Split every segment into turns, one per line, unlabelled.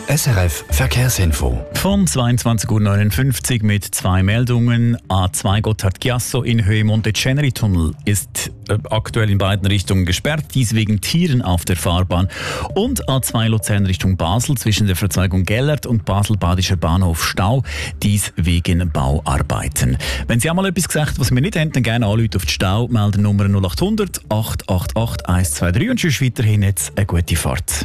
SRF Verkehrsinfo.
Von 22.59 Uhr mit 2 Meldungen. A2 Gotthard-Chiasso in Höhe Monte-Ceneri-Tunnel ist aktuell in beiden Richtungen gesperrt, dies wegen Tieren auf der Fahrbahn. Und A2 Luzern Richtung Basel zwischen der Verzweigung Gellert und Basel-Badischer Bahnhof Stau, dies wegen Bauarbeiten. Wenn Sie einmal etwas gesagt, was wir nicht haben, dann gerne anrufen auf die Staumeldernummer 0800 888 123 und sonst weiterhin jetzt eine gute Fahrt.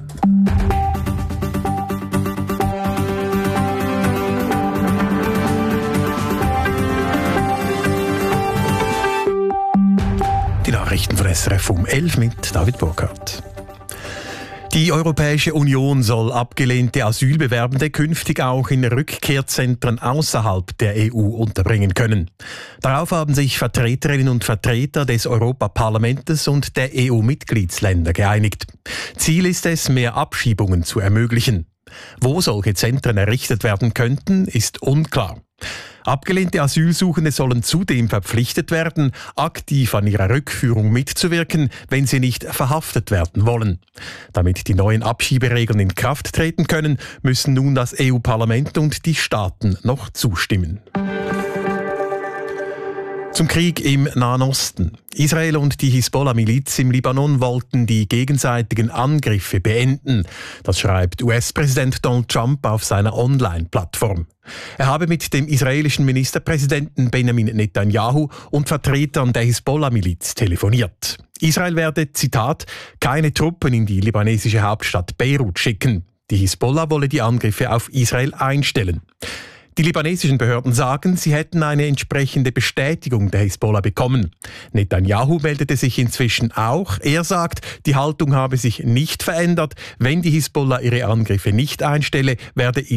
Die Nachrichten von SRF um 11 mit David Burkhardt. Die Europäische Union soll abgelehnte Asylbewerbende künftig auch in Rückkehrzentren außerhalb der EU unterbringen können. Darauf haben sich Vertreterinnen und Vertreter des Europaparlamentes und der EU-Mitgliedsländer geeinigt. Ziel ist es, mehr Abschiebungen zu ermöglichen. Wo solche Zentren errichtet werden könnten, ist unklar. Abgelehnte Asylsuchende sollen zudem verpflichtet werden, aktiv an ihrer Rückführung mitzuwirken, wenn sie nicht verhaftet werden wollen. Damit die neuen Abschieberegeln in Kraft treten können, müssen nun das EU-Parlament und die Staaten noch zustimmen. Zum Krieg im Nahen Osten. Israel und die Hisbollah-Miliz im Libanon wollten die gegenseitigen Angriffe beenden. Das schreibt US-Präsident Donald Trump auf seiner Online-Plattform. Er habe mit dem israelischen Ministerpräsidenten Benjamin Netanyahu und Vertretern der Hisbollah-Miliz telefoniert. Israel werde, Zitat, keine Truppen in die libanesische Hauptstadt Beirut schicken. Die Hisbollah wolle die Angriffe auf Israel einstellen. Die libanesischen Behörden sagen, sie hätten eine entsprechende Bestätigung der Hisbollah bekommen. Netanyahu meldete sich inzwischen auch. Er sagt, die Haltung habe sich nicht verändert. Wenn die Hisbollah ihre Angriffe nicht einstelle, werde